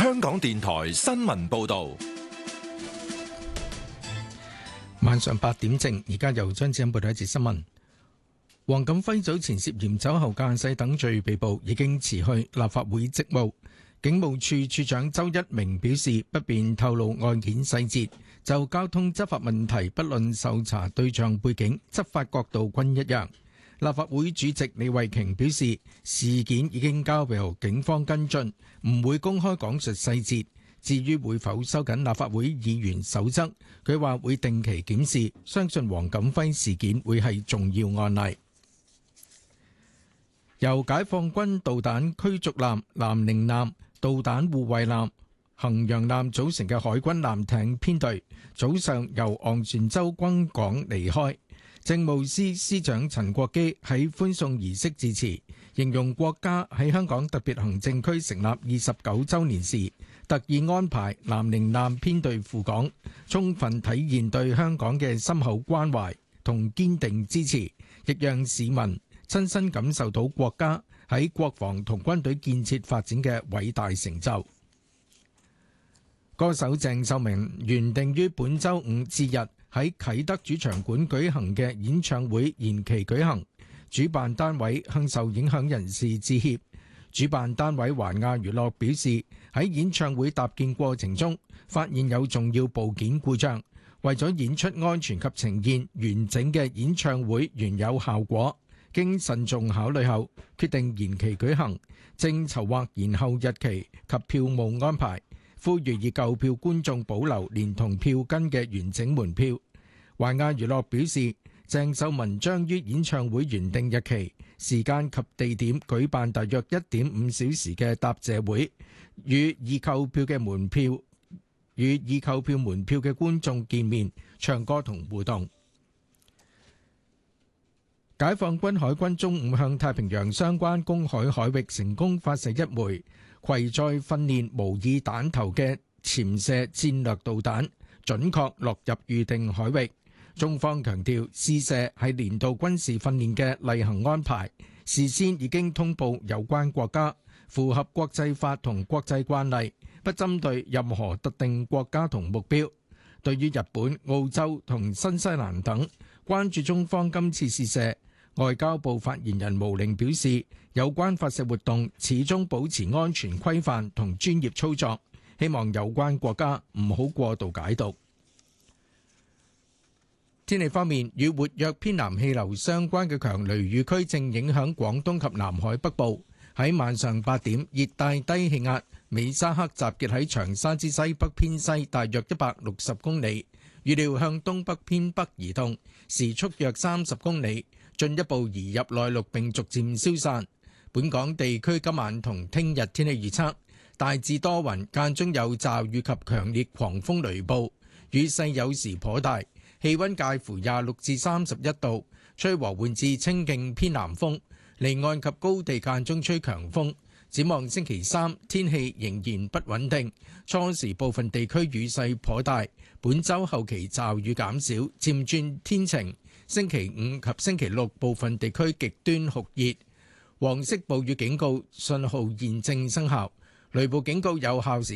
香港電台新聞報道。 晚上8點正，而家由張子欣報道一節新聞。黃錦輝早前涉嫌酒後駕駛等罪被捕，已經辭去立法會職務。警務處處長周一鳴表示，不便透露案件細節，就交通執法問題，不論受查對象背景、執法角度均一樣。立法會主席李慧瓊表示，事件已經交由警方跟進，唔會公開講述細節。至於會否收緊立法會議員守則，佢話會定期檢視，相信黃錦輝事件會係重要案例。由解放軍導彈驅逐艦、南寧艦、導彈護衛艦、衡陽艦組成嘅海軍艦艇編隊，早上由昂船洲軍港離開。政務司司長陳國基喺歡送儀式致辭，形容國家喺香港特別行政區成立29週年時，特意安排南寧艦編隊赴港，充分體現對香港嘅深厚關懷同堅定支持，亦讓市民親身感受到國家喺國防同軍隊建設發展嘅偉大成就。歌手鄭秀文原定於本週5至日喺啟德主場館舉行嘅演唱會延期舉行，主辦單位向受影響人士致歉。主辦單位環亞娛樂表示，喺演唱會搭建過程中發現有重要部件故障，為咗演出安全及呈現完整嘅演唱會原有效果，經慎重考慮後決定延期舉行，正籌劃延後日期及票務安排，呼籲以購票觀眾保留連同票根嘅完整門票。環亞娛樂表示，鄭秀文將於演唱會原定日期、時間及地點舉辦大約1.5小時嘅答謝會，與已購票門票嘅觀眾見面、唱歌同互動。解放軍海軍中午向太平洋相關公海海域成功發射一枚攜載訓練模擬彈頭嘅潛射戰略導彈，準確落入預定海域。中方強調，試射係年度軍事訓練嘅例行安排，事先已經通報有關國家，符合國際法同國際慣例，不針對任何特定國家同目標。對於日本、澳洲同新西蘭等關注中方今次試射，外交部發言人毛寧表示，有關發射活動始終保持安全規範同專業操作，希望有關國家唔好過度解讀。天氣方面，與活躍偏南氣流相關嘅強雷雨區正影響廣東及南海北部。喺晚上8點，熱帶低氣壓美沙克集結喺長沙之西北偏西大約160公里，預料向東北偏北移動，時速約30公里，進一步移入內陸並逐漸消散。本港地區今晚同聽日天氣預測，大致多雲，間中有驟雨及強烈狂風雷暴，雨勢有時頗大。氣溫介乎26至31度，吹和緩至清勁偏南風，離岸及高地間中吹強風。展望星期三，天氣仍然不穩定，初時部分地區雨勢頗大。本週後期驟雨減少，漸轉天晴。星期五及星期六部分地區極端酷熱，黃色暴雨警告信號現正生效，雷暴警告有效時